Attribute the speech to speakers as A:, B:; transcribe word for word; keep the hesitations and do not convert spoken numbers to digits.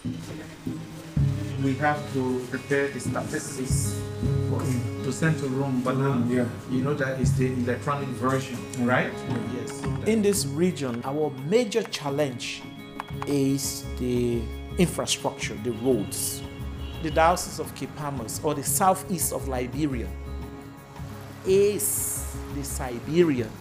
A: We have to prepare the statistics for him to send to Rome, but now
B: Yeah.
A: you know that is the electronic version, right? Yes.
C: In this region, our major challenge is the infrastructure, the roads. The Diocese of Cape Palmas, or the southeast of Liberia, is the Siberian